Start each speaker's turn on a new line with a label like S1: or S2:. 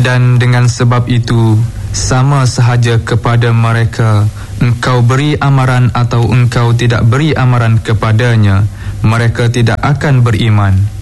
S1: Dan dengan sebab itu, sama sahaja kepada mereka, engkau beri amaran atau engkau tidak beri amaran kepadanya, mereka tidak akan beriman.